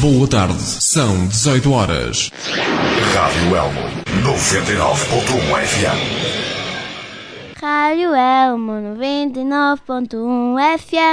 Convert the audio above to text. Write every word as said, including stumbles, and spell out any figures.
Boa tarde, são dezoito horas. Rádio Elmo, noventa e nove ponto um F M. Rádio Elmo, noventa e nove ponto um F M.